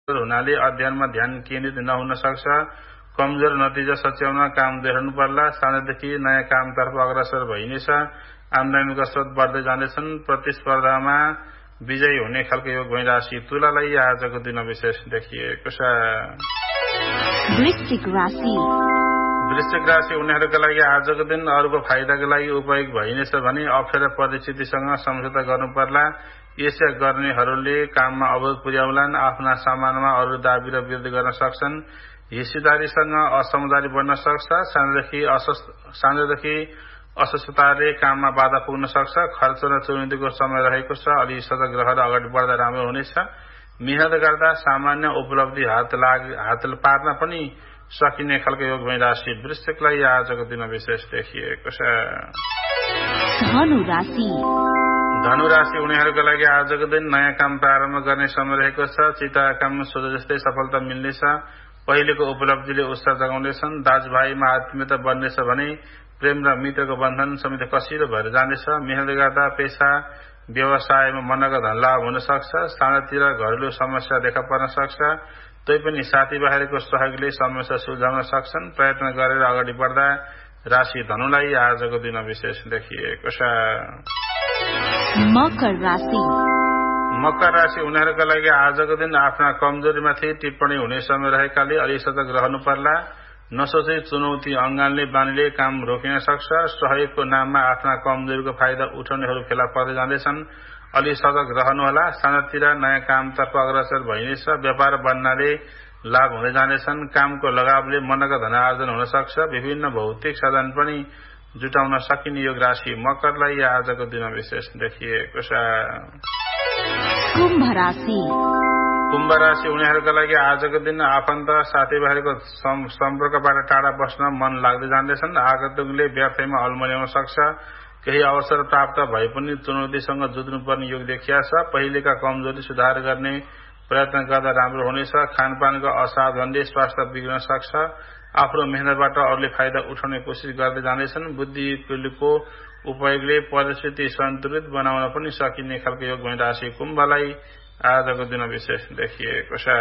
हुनाले अध्ययनमा ध्यान केन्द्रित नहुन सक्छ। कमजोर नतिजा सच्याउन काम दोहोर्याउनु पर्ला। सानैदेखि नयाँ कामतर्फ अग्रसर भइनेछ। आमदानीका स्रोत बढ्दै जानेछन्। प्रतिस्पर्धामा विजयी हुने खालको योग भई राशि तुलालाई आजको दिन विशेष देखिएको छ। वृश्चिक राशि उनीहरूका लागि आजको दिन अरूको फाइदाका लागि उपयोग भइनेछ भने अप्ठ्यारो परिस्थितिसँग सम्झौता गर्नु पर्ला। यसो गर्नेहरूले काममा अवरोध पुर्याउलान्। आफ्ना सामानमा अरू दाबी र विरोध गर्न सक्छन्। हिस्सेदारीसँग असमझदारी बढ्न सक्छ। साँझदेखि अस्वस्थताले काममा बाधा पुग्न सक्छ। खर्च र चुनौतीको समय रहेको छ। अलि सजग रहेर अगाडि बढ्दा राम्रो हुनेछ। मेहनत गर्दा सामान्य उपलब्धि हात पार्न पनि सकिने खालको योग भई राशि वृश्चिकलाई आजको दिन विशेष देखिएको छ। धनु राशि उनीहरूका लागि आजको दिन नयाँ काम प्रारम्भ गर्ने समय रहेको छ। चिताएका काम सोचे जस्तै सफलता मिल्नेछ। पहिलेको उपलब्धिले उत्साह जगाउनेछन्। दाजुभाइमा आत्मीयता बढ्नेछ भने प्रेम र मित्रको बन्धन समेत कसिलो भएर जानेछ। मेहनत गर्दा पेसा व्यवसायमा मनका धन लाभ हुन सक्छ। सानातिर घरेलु समस्या देखा पर्न सक्छ। तैपनि साथीभाइहरूको सहयोगले समस्या सुल्झाउन सक्छन्। प्रयत्न गरेर अगाडि बढ्दा राशि धनुलाई आजको दिन विशेष देखिएको छ। मकर राशि उनीहरूका लागि आजको दिन आफ्ना कमजोरीमाथि टिप्पणी हुने समय रहेकाले अलि सजग रहनु पर्ला। नसोचे चुनौती अङ्गाल्ने बानीले काम रोकिन सक्छ। सहयोगको नाममा आफ्ना कमजोरीको फाइदा उठाउनेहरू फेला पर्दै जाँदैछन्। अलि सजग रहनुहोला। सानातिर नयाँ कामतर्फ अग्रसर भइनेछ। व्यापार बढ्नाले लाभ हुँदै जानेछन्। कामको लगावले मनका धनार्जन हुन सक्छ। विभिन्न भौतिक साधन पनि जुटाउन सकिने योग राशि मकरलाई आजको दिन विशेष देखिएको छ। कुम्भ राशि उनीहरूका लागि आजको दिन आफन्त साथीभाइहरूको सम्पर्कबाट टाढा बस्न मन लाग्दै जाँदैछन्। आगन्तुकले व्यर्थैमा अल्मल्याउन सक्छ। केही अवसर प्राप्त भए पनि चुनौतीसँग जुझ्नुपर्ने योग देखिया छ। पहिलेका कमजोरी सुधार गर्ने प्रयत्न गर्दा राम्रो हुनेछ। खानपानको असावधानले स्वास्थ्य बिग्रन सक्छ। आफ्नो मेहनतबाट अरूले फाइदा उठाउने कोसिस गर्दै जानेछन्। बुद्धिको उपयोगले परिस्थिति सन्तुलित बनाउन पनि सकिने खालको योग भई राशि कुम्भलाई आजको दिन विशेष देखिएको छ।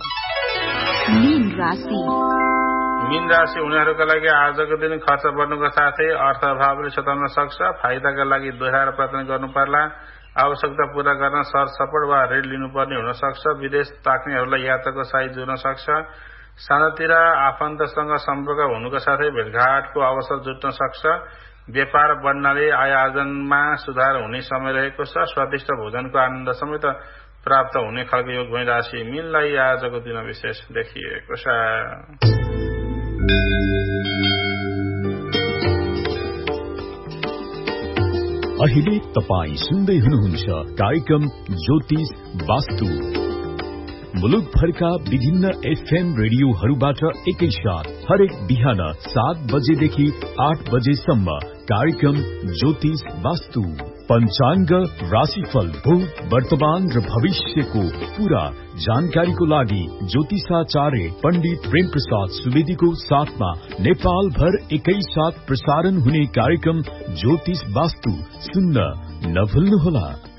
मीन राशि उनीहरूका लागि आजको दिन खर्च बढ्नुको साथै अर्थभावले सताउन सक्छ। फाइदाका लागि दोहोऱ्याएर प्रयत्न गर्नु पर्ला। आवश्यकता पूरा गर्न सरसपट वा ऋण लिनुपर्ने हुन सक्छ। विदेश ताक्नेहरूलाई यात्राको साई जुर्न सक्छ। सानातिर आफन्तसँग सम्पर्क हुनुका साथै भेटघाटको अवसर जुट्न सक्छ। व्यापार बढ्नाले आय आर्जनमा सुधार हुने समय रहेको छ। स्वादिष्ट भोजनको आनन्द समेत प्राप्त हुने खालको योग भई राशि मीनलाई आजको दिन विशेष देखिएको छ। अहिले तपाई सुन्दै हुनुहुन्छ कार्यक्रम ज्योतिष वास्तु। मुलुकभरका विभिन्न एफएम रेडियोहरूबाट एकैसाथ हरेक बिहान 7 बजेदेखि 8 बजेसम्म कार्यक्रम ज्योतिष वास्तु। पंचांग, राशिफल, भूत, वर्तमान र भविष्यको पूरा जानकारीको लागि ज्योतिषाचार्य पण्डित प्रेम प्रसाद सुवेदीको साथमा नेपाल भर एकैसाथ प्रसारण हुने कार्यक्रम ज्योतिष वास्तु सुन्न नभुल्नुहोला।